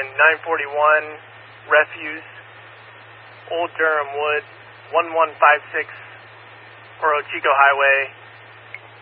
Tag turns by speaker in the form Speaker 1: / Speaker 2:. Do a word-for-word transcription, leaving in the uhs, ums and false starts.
Speaker 1: nine forty-one Refuse, Old Durham Wood, one one five six, Oro Chico Highway,